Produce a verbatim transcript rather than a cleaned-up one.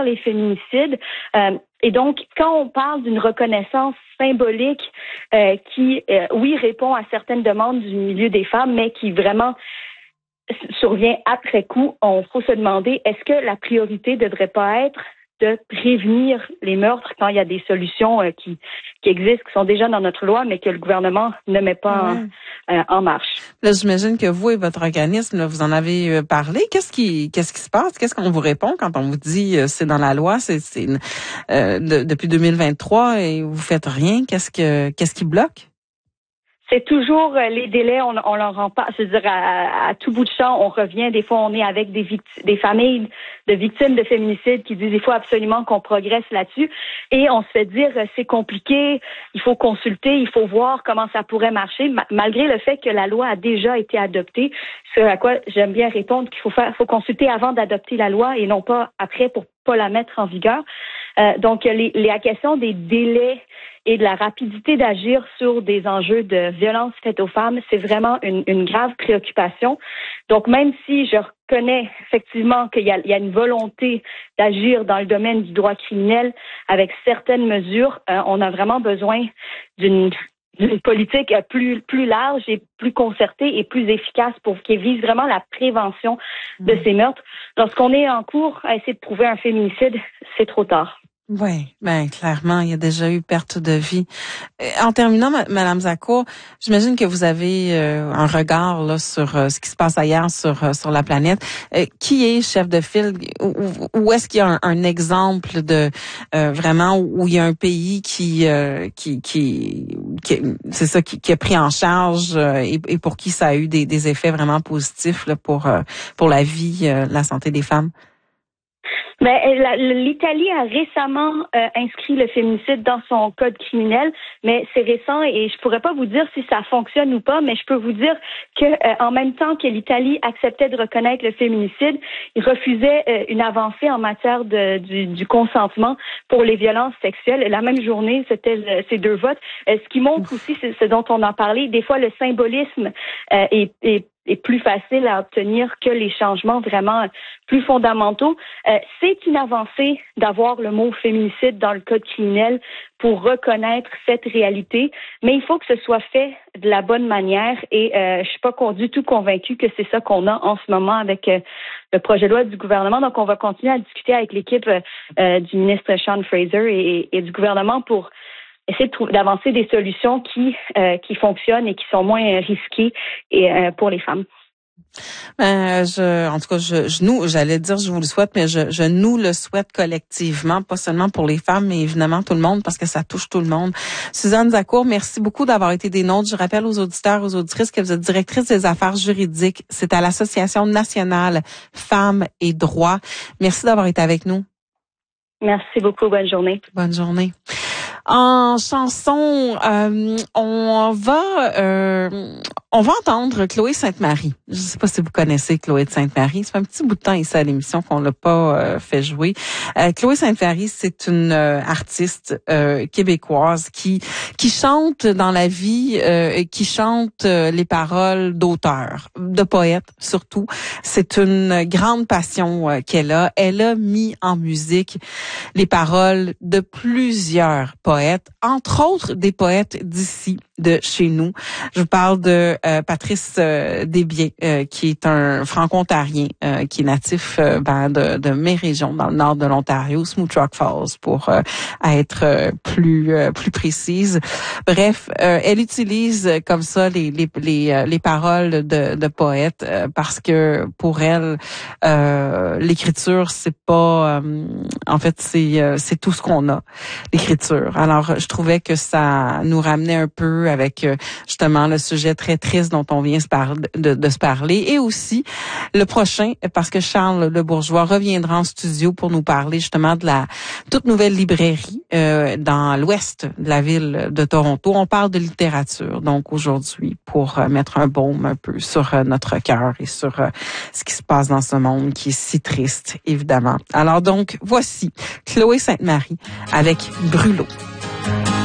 les féminicides. Euh, et donc, quand on parle d'une reconnaissance symbolique euh, qui, euh, oui, répond à certaines demandes du milieu des femmes, mais qui vraiment survient après coup, on faut se demander, est-ce que la priorité ne devrait pas être de prévenir les meurtres quand il y a des solutions euh, qui, qui existent, qui sont déjà dans notre loi, mais que le gouvernement ne met pas ouais. en, euh, en marche. Là, j'imagine que vous et votre organisme, là, vous en avez parlé. Qu'est-ce qui, qu'est-ce qui se passe? Qu'est-ce qu'on vous répond quand on vous dit euh, c'est dans la loi, c'est, c'est euh, de, depuis deux mille vingt-trois et vous faites rien? Qu'est-ce que, qu'est-ce qui bloque? C'est toujours euh, les délais, on, on leur rend pas, c'est-à-dire à, à tout bout de champ, on revient, des fois on est avec des victimes, des familles de victimes de féminicide qui disent il faut absolument qu'on progresse là-dessus et on se fait dire euh, c'est compliqué, il faut consulter, il faut voir comment ça pourrait marcher, ma- malgré le fait que la loi a déjà été adoptée, ce à quoi j'aime bien répondre qu'il faut faire, faut consulter avant d'adopter la loi et non pas après pour pas la mettre en vigueur. Euh, donc les, les, la question des délais et de la rapidité d'agir sur des enjeux de violence faite aux femmes, c'est vraiment une, une grave préoccupation. Donc, même si je reconnais effectivement qu'il y a, il y a une volonté d'agir dans le domaine du droit criminel avec certaines mesures, euh, on a vraiment besoin d'une, d'une politique plus, plus large et plus concertée et plus efficace pour qu'elle vise vraiment la prévention de mmh. ces meurtres. Lorsqu'on est en cours à essayer de prouver un féminicide, c'est trop tard. Oui, ben clairement, il y a déjà eu perte de vie. En terminant, Madame Zakour, j'imagine que vous avez euh, un regard là sur euh, ce qui se passe ailleurs sur euh, sur la planète. Euh, qui est chef de file? Où, où est-ce qu'il y a un, un exemple de euh, vraiment où il y a un pays qui euh, qui, qui qui c'est ça qui, qui a pris en charge euh, et, et pour qui ça a eu des, des effets vraiment positifs là, pour euh, pour la vie, euh, la santé des femmes? Ben, la, l'Italie a récemment euh, inscrit le féminicide dans son code criminel, mais c'est récent et je pourrais pas vous dire si ça fonctionne ou pas, mais je peux vous dire que euh, en même temps que l'Italie acceptait de reconnaître le féminicide, il refusait euh, une avancée en matière de, du, du consentement pour les violences sexuelles. La même journée, c'était le, ces deux votes. Euh, ce qui montre aussi, c'est ce dont on en parlait, des fois le symbolisme euh, est, est est plus facile à obtenir que les changements vraiment plus fondamentaux. Euh, c'est une avancée d'avoir le mot féminicide dans le code criminel pour reconnaître cette réalité, mais il faut que ce soit fait de la bonne manière et euh, je suis pas du tout convaincue que c'est ça qu'on a en ce moment avec euh, le projet de loi du gouvernement. Donc, on va continuer à discuter avec l'équipe euh, du ministre Sean Fraser et, et du gouvernement pour essayer de trouver, d'avancer des solutions qui euh, qui fonctionnent et qui sont moins risquées et euh, pour les femmes. Ben, je, en tout cas, je, je nous, j'allais dire, je vous le souhaite, mais je, je nous le souhaite collectivement, pas seulement pour les femmes, mais évidemment tout le monde, parce que ça touche tout le monde. Suzanne Zakour, merci beaucoup d'avoir été des nôtres. Je rappelle aux auditeurs, aux auditrices que vous êtes directrice des affaires juridiques. C'est à l'Association nationale Femmes et Droits. Merci d'avoir été avec nous. Merci beaucoup. Bonne journée. Bonne journée. En chanson, euh, on va euh, on va entendre Chloé Sainte-Marie. Je ne sais pas si vous connaissez Chloé de Sainte-Marie. Ça fait un petit bout de temps ici à l'émission qu'on l'a pas euh, fait jouer. Euh, Chloé Sainte-Marie, c'est une euh, artiste euh, québécoise qui qui chante dans la vie, euh, qui chante euh, les paroles d'auteurs, de poètes surtout. C'est une grande passion euh, qu'elle a. Elle a mis en musique les paroles de plusieurs poètes, entre autres des poètes d'ici, de chez nous. Je vous parle de euh, Patrice euh, Desbiens, euh, qui est un franco-ontarien, euh, qui est natif euh, ben, de, de mes régions, dans le nord de l'Ontario, Smooth Rock Falls, pour euh, être euh, plus euh, plus précise. Bref, euh, elle utilise comme ça les les les, les paroles de, de poètes euh, parce que pour elle, euh, l'écriture c'est pas, euh, en fait c'est euh, c'est tout ce qu'on a, l'écriture. Alors je trouvais que ça nous ramenait un peu avec euh, justement le sujet très triste dont on vient se parler, de, de se parler, et aussi le prochain, parce que Charles Le Bourgeois reviendra en studio pour nous parler justement de la toute nouvelle librairie euh, dans l'ouest de la ville de Toronto. On parle de littérature, donc aujourd'hui, pour euh, mettre un baume un peu sur euh, notre cœur et sur euh, ce qui se passe dans ce monde qui est si triste, évidemment. Alors donc, voici Chloé Sainte-Marie avec Brûlot.